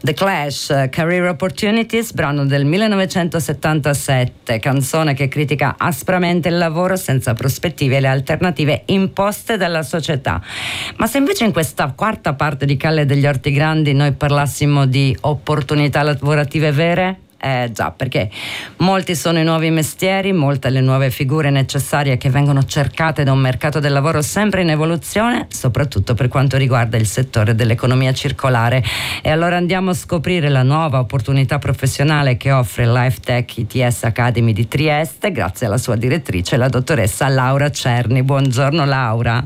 The Clash, Career Opportunities, brano del 1977, canzone che critica aspramente il lavoro senza prospettive e le alternative imposte dalla società. Ma se invece in questa quarta parte di Calle degli Orti Grandi noi parlassimo di opportunità lavorative vere? Già, perché molti sono i nuovi mestieri, molte le nuove figure necessarie che vengono cercate da un mercato del lavoro sempre in evoluzione, soprattutto per quanto riguarda il settore dell'economia circolare. E allora andiamo a scoprire la nuova opportunità professionale che offre LifeTech ITS Academy di Trieste, grazie alla sua direttrice, la dottoressa Laura Cerni. Buongiorno Laura.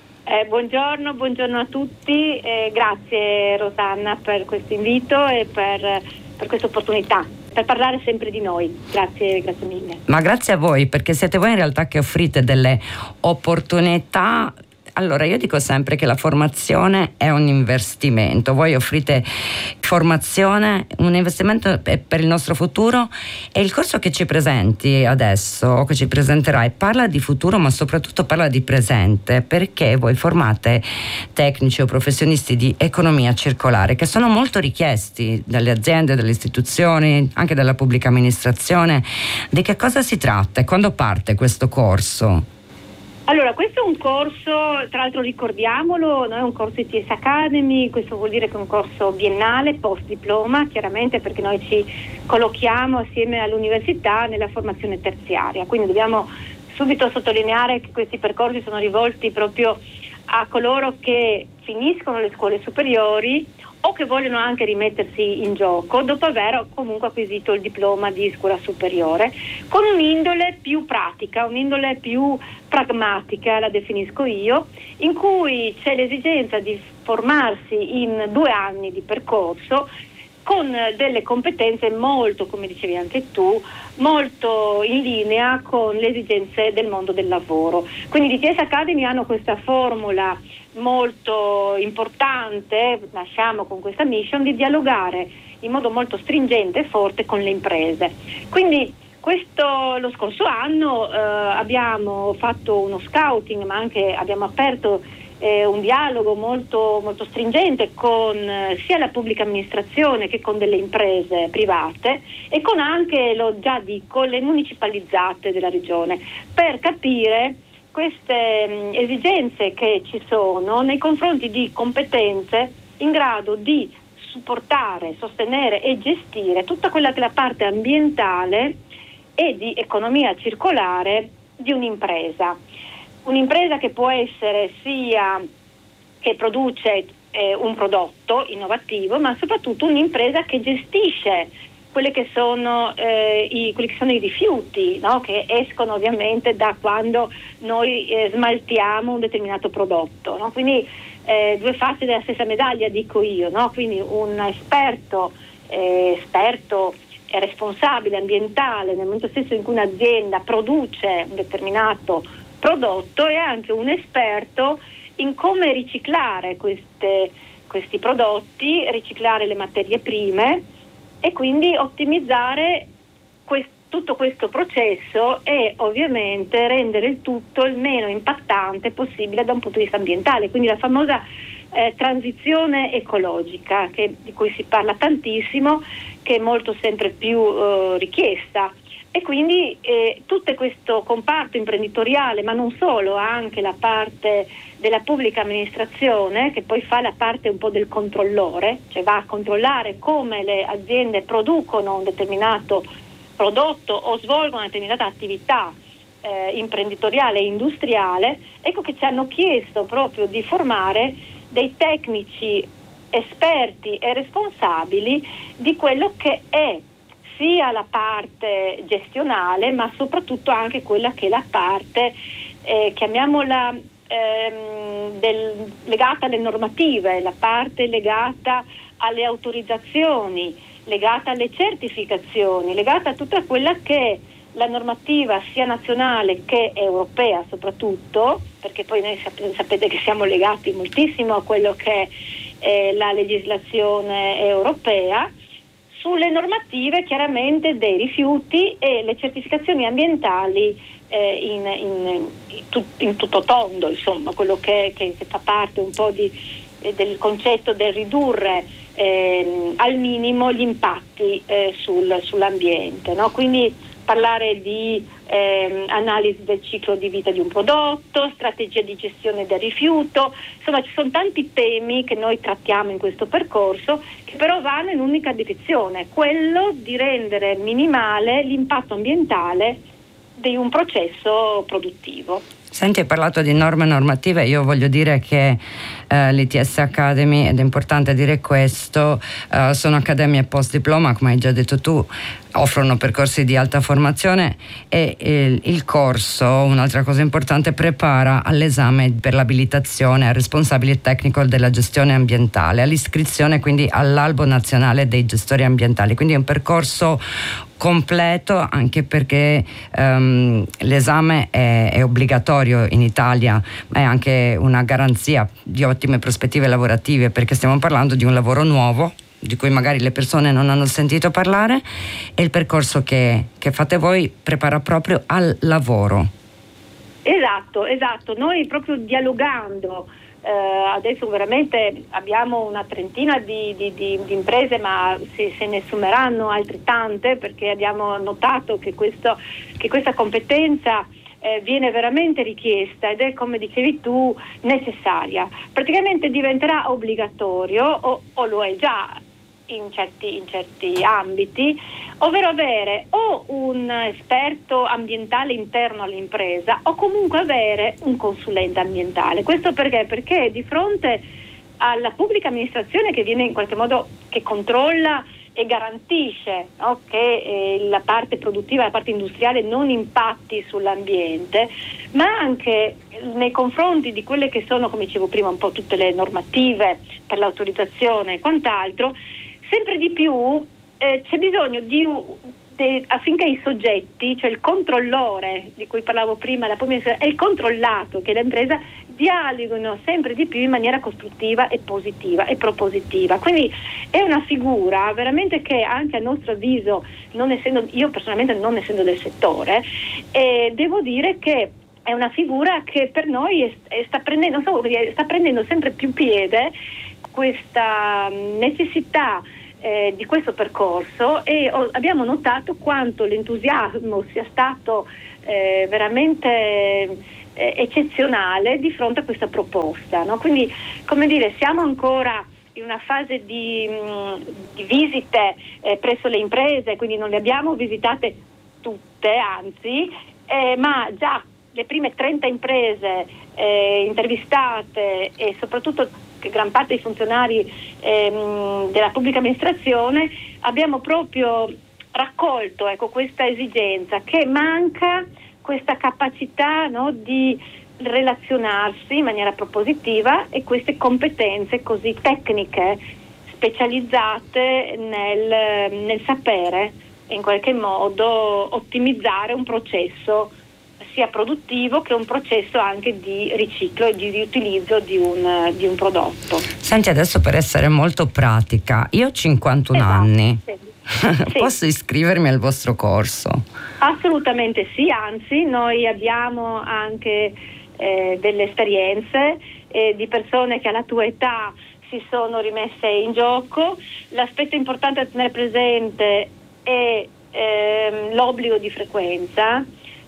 Buongiorno a tutti, grazie Rosanna per questo invito e per questa opportunità, per parlare sempre di noi. Grazie mille. Ma grazie a voi, perché siete voi in realtà che offrite delle opportunità. Allora, io dico sempre che la formazione è un investimento. Voi offrite formazione, un investimento per il nostro futuro, e il corso che ci presenti adesso, o che ci presenterai, parla di futuro ma soprattutto parla di presente, perché voi formate tecnici o professionisti di economia circolare che sono molto richiesti dalle aziende, dalle istituzioni, anche dalla pubblica amministrazione. Di che cosa si tratta e quando parte questo corso? Allora, questo è un corso, tra l'altro ricordiamolo, è un corso ITS Academy, questo vuol dire che è un corso biennale, post diploma, chiaramente, perché noi ci collochiamo assieme all'università nella formazione terziaria, quindi dobbiamo subito sottolineare che questi percorsi sono rivolti proprio a coloro che finiscono le scuole superiori o che vogliono anche rimettersi in gioco dopo aver comunque acquisito il diploma di scuola superiore, con un'indole più pratica, un'indole più pragmatica, la definisco io, in cui c'è l'esigenza di formarsi in 2 anni di percorso con delle competenze molto, come dicevi anche tu, molto in linea con le esigenze del mondo del lavoro. Quindi gli ITS Academy hanno questa formula molto importante, nasciamo con questa mission, di dialogare in modo molto stringente e forte con le imprese. Quindi lo scorso anno abbiamo fatto uno scouting, ma anche abbiamo aperto un dialogo molto, molto stringente con sia la pubblica amministrazione che con delle imprese private e con anche, lo già dico, le municipalizzate della regione, per capire queste esigenze che ci sono nei confronti di competenze in grado di supportare, sostenere e gestire tutta quella che è la parte ambientale e di economia circolare di un'impresa. Un'impresa che può essere sia che produce un prodotto innovativo, ma soprattutto un'impresa che gestisce quelli che sono i rifiuti, no? Che escono ovviamente da quando noi smaltiamo un determinato prodotto, no? Quindi 2 facce della stessa medaglia, dico io, no? Quindi un esperto e responsabile ambientale nel momento stesso in cui un'azienda produce un determinato prodotto, e anche un esperto in come riciclare questi prodotti, riciclare le materie prime e quindi ottimizzare tutto questo processo e ovviamente rendere il tutto il meno impattante possibile da un punto di vista ambientale, quindi la famosa transizione ecologica di cui si parla tantissimo, che è molto sempre più richiesta. E quindi tutto questo comparto imprenditoriale, ma non solo, anche la parte della pubblica amministrazione, che poi fa la parte un po' del controllore, cioè va a controllare come le aziende producono un determinato prodotto o svolgono una determinata attività imprenditoriale e industriale, ecco che ci hanno chiesto proprio di formare dei tecnici esperti e responsabili di quello che è sia la parte gestionale, ma soprattutto anche quella che è la parte, chiamiamola, legata alle normative, la parte legata alle autorizzazioni, legata alle certificazioni, legata a tutta quella che è la normativa sia nazionale che europea soprattutto, perché poi noi sapete che siamo legati moltissimo a quello che è la legislazione europea, sulle normative chiaramente dei rifiuti e le certificazioni ambientali in tutto tondo, insomma, quello che fa parte un po' di del concetto del ridurre al minimo gli impatti sull'ambiente, no? Quindi parlare di analisi del ciclo di vita di un prodotto, strategia di gestione del rifiuto, insomma ci sono tanti temi che noi trattiamo in questo percorso che però vanno in un'unica direzione, quello di rendere minimale l'impatto ambientale di un processo produttivo. Senti, hai parlato di norme normative, io voglio dire che l'ITS Academy, ed è importante dire questo, sono accademie post diploma, come hai già detto tu, offrono percorsi di alta formazione e il corso, un'altra cosa importante, prepara all'esame per l'abilitazione al responsabile tecnico della gestione ambientale, all'iscrizione quindi all'Albo Nazionale dei Gestori Ambientali, quindi è un percorso completo, anche perché l'esame è obbligatorio in Italia, ma è anche una garanzia di ottime prospettive lavorative, perché stiamo parlando di un lavoro nuovo di cui magari le persone non hanno sentito parlare, e il percorso che fate voi prepara proprio al lavoro. Esatto, noi proprio dialogando, adesso veramente abbiamo una trentina di imprese, ma se ne assumeranno altrettante, perché abbiamo notato che questa competenza viene veramente richiesta ed è, come dicevi tu, necessaria. Praticamente diventerà obbligatorio o lo è già in certi ambiti, ovvero avere o un esperto ambientale interno all'impresa o comunque avere un consulente ambientale. Questo perché? Perché di fronte alla pubblica amministrazione che viene in qualche modo, che controlla e garantisce, no, che la parte produttiva, la parte industriale non impatti sull'ambiente, ma anche nei confronti di quelle che sono, come dicevo prima, un po' tutte le normative per l'autorizzazione e quant'altro, sempre di più c'è bisogno affinché i soggetti, cioè il controllore di cui parlavo prima, e il controllato, che è l'impresa, dialoghino sempre di più in maniera costruttiva e positiva e propositiva. Quindi è una figura veramente che, anche a nostro avviso, io personalmente non essendo del settore, devo dire che è una figura che per noi sta prendendo sempre più piede questa necessità di questo percorso, e abbiamo notato quanto l'entusiasmo sia stato veramente eccezionale di fronte a questa proposta, no? Quindi, come dire, siamo ancora in una fase di visite presso le imprese, quindi non le abbiamo visitate tutte, anzi, ma già le prime 30 imprese intervistate, e soprattutto che gran parte dei funzionari della pubblica amministrazione, abbiamo proprio raccolto, ecco, questa esigenza, che manca questa capacità, no, di relazionarsi in maniera propositiva, e queste competenze così tecniche, specializzate nel sapere in qualche modo ottimizzare un processo sia produttivo che un processo anche di riciclo e di riutilizzo di un prodotto. Senti, adesso, per essere molto pratica, io ho 51 anni. Sì. Posso iscrivermi al vostro corso? Assolutamente sì, anzi noi abbiamo anche delle esperienze di persone che alla tua età si sono rimesse in gioco. L'aspetto importante da tenere presente è l'obbligo di frequenza.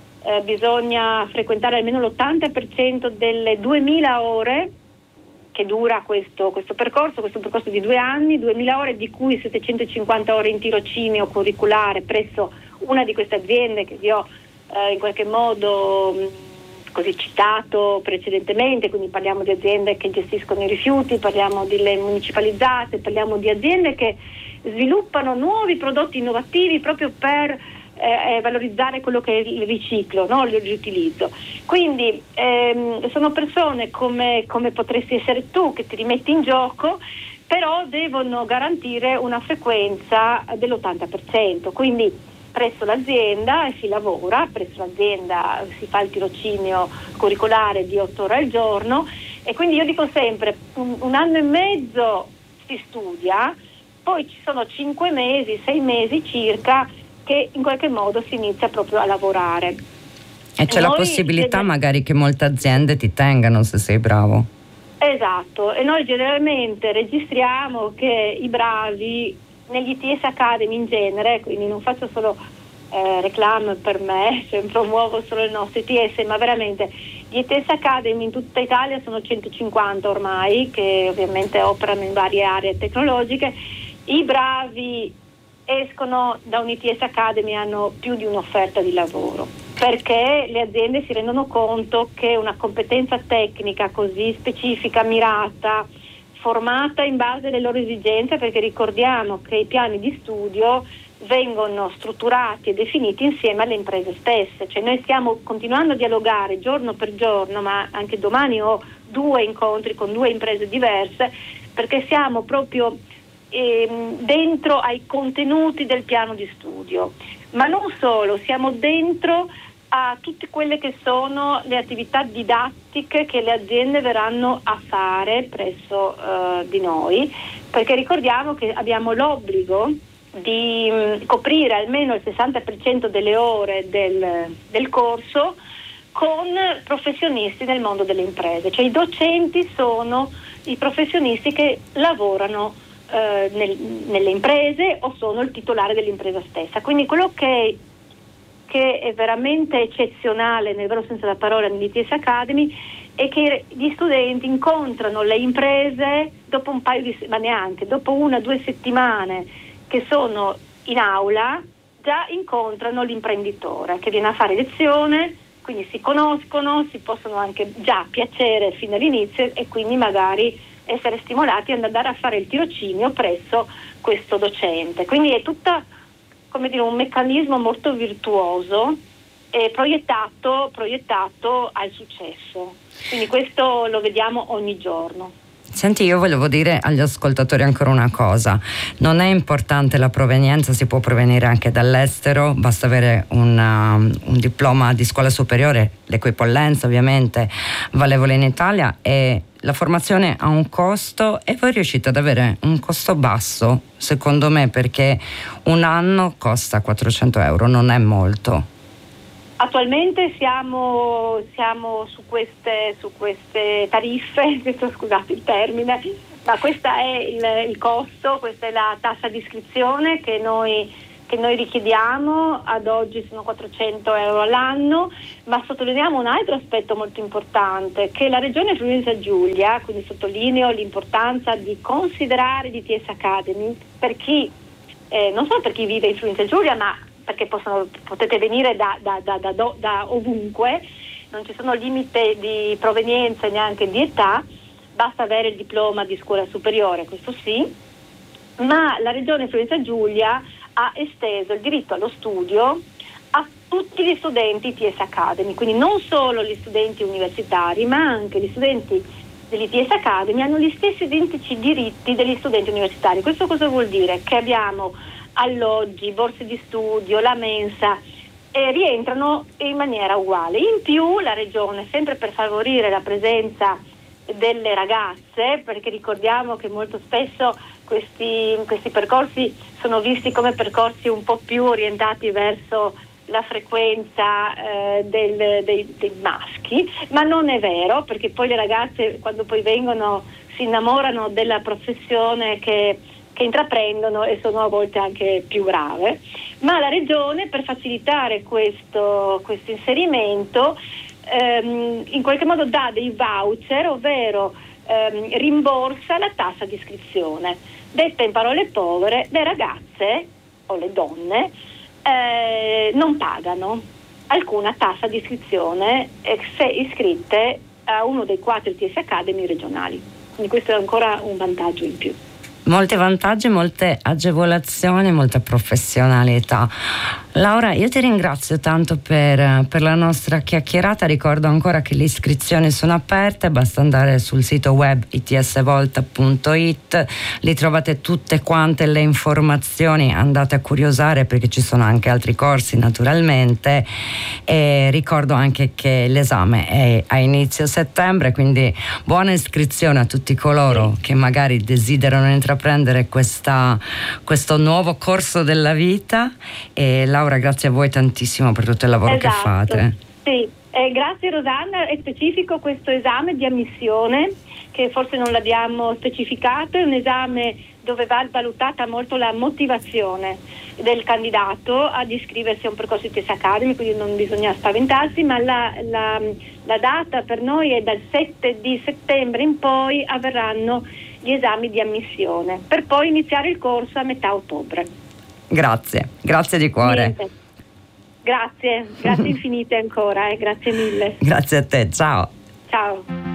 Bisogna frequentare almeno l'80% delle 2000 ore che dura questo percorso di 2 anni, 2000 ore, di cui 750 ore in tirocinio curriculare presso una di queste aziende che vi ho in qualche modo così citato precedentemente. Quindi parliamo di aziende che gestiscono i rifiuti, parliamo delle municipalizzate, parliamo di aziende che sviluppano nuovi prodotti innovativi proprio per valorizzare quello che è il riciclo, no? Il riutilizzo. Quindi sono persone come potresti essere tu, che ti rimetti in gioco, però devono garantire una frequenza dell'80%. Quindi presso l'azienda si lavora, presso l'azienda si fa il tirocinio curricolare di 8 ore al giorno, e quindi io dico sempre, un anno e mezzo si studia, poi ci sono 5 mesi, 6 mesi circa, che in qualche modo si inizia proprio a lavorare. E c'è la possibilità magari che molte aziende ti tengano se sei bravo. Esatto, e noi generalmente registriamo che i bravi negli ITS Academy in genere, quindi non faccio solo reclame per me, cioè promuovo solo il nostro ITS, ma veramente gli ITS Academy in tutta Italia sono 150 ormai, che ovviamente operano in varie aree tecnologiche. I bravi escono da un ITS Academy e hanno più di un'offerta di lavoro, perché le aziende si rendono conto che una competenza tecnica così specifica, mirata, formata in base alle loro esigenze, perché ricordiamo che i piani di studio vengono strutturati e definiti insieme alle imprese stesse, cioè noi stiamo continuando a dialogare giorno per giorno, ma anche domani ho 2 incontri con 2 imprese diverse, perché siamo proprio dentro ai contenuti del piano di studio, ma non solo, siamo dentro a tutte quelle che sono le attività didattiche che le aziende verranno a fare presso di noi, perché ricordiamo che abbiamo l'obbligo di coprire almeno il 60% delle ore del corso con professionisti del mondo delle imprese, cioè i docenti sono i professionisti che lavorano nelle imprese o sono il titolare dell'impresa stessa. Quindi quello che è veramente eccezionale nel vero senso della parola nell'ITS Academy è che gli studenti incontrano le imprese dopo un paio di ma neanche, dopo 1 o 2 settimane che sono in aula, già incontrano l'imprenditore che viene a fare lezione, quindi si conoscono, si possono anche già piacere fin dall'inizio e quindi magari essere stimolati ad andare a fare il tirocinio presso questo docente. Quindi è tutta, come dire, un meccanismo molto virtuoso e proiettato al successo. Quindi questo lo vediamo ogni giorno. Senti, io volevo dire agli ascoltatori ancora una cosa: non è importante la provenienza, si può provenire anche dall'estero, basta avere un diploma di scuola superiore, l'equipollenza ovviamente valevole in Italia, e la formazione ha un costo e voi riuscite ad avere un costo basso, secondo me, perché un anno costa 400 euro, non è molto. Attualmente siamo su queste tariffe, scusate il termine, ma questo è il costo, questa è la tassa di iscrizione che noi richiediamo. Ad oggi sono 400 euro all'anno, ma sottolineiamo un altro aspetto molto importante, che la Regione Friuli-Venezia Giulia, quindi sottolineo l'importanza di considerare l'ITS Academy per chi, non solo per chi vive in Friuli-Venezia Giulia, ma perché potete venire da ovunque, non ci sono limiti di provenienza e neanche di età, basta avere il diploma di scuola superiore, questo sì, ma la Regione Friuli-Venezia Giulia ha esteso il diritto allo studio a tutti gli studenti ITS Academy, quindi non solo gli studenti universitari, ma anche gli studenti dell'ITS Academy hanno gli stessi identici diritti degli studenti universitari. Questo cosa vuol dire? Che abbiamo alloggi, borse di studio, la mensa, rientrano in maniera uguale. In più la Regione, sempre per favorire la presenza delle ragazze, perché ricordiamo che molto spesso questi percorsi sono visti come percorsi un po' più orientati verso la frequenza dei maschi, ma non è vero, perché poi le ragazze, quando poi vengono, si innamorano della professione che intraprendono e sono a volte anche più brave. Ma la Regione, per facilitare questo inserimento, in qualche modo dà dei voucher, ovvero rimborsa la tassa di iscrizione. Detta in parole povere, le ragazze o le donne non pagano alcuna tassa di iscrizione se iscritte a uno dei 4 ITS Academy regionali. Quindi questo è ancora un vantaggio in più. Molti vantaggi, molte agevolazioni, molta professionalità. Laura, io ti ringrazio tanto per la nostra chiacchierata. Ricordo ancora che le iscrizioni sono aperte, basta andare sul sito web itsvolta.it, lì trovate tutte quante le informazioni, andate a curiosare perché ci sono anche altri corsi naturalmente, e ricordo anche che l'esame è a inizio settembre, quindi buona iscrizione a tutti coloro che magari desiderano intraprendere questo nuovo corso della vita. E Laura, grazie a voi tantissimo per tutto il lavoro che fate. Sì, grazie Rosanna. È specifico questo esame di ammissione che che forse non l'abbiamo specificato, è un esame dove va valutata molto la motivazione del candidato ad iscriversi a un percorso ITS Academy, quindi non bisogna spaventarsi, ma la data per noi è dal 7 di settembre in poi avverranno gli esami di ammissione, per poi iniziare il corso a metà ottobre. Grazie di cuore. Niente. Grazie infinite ancora, grazie mille. Grazie a te, ciao. Ciao.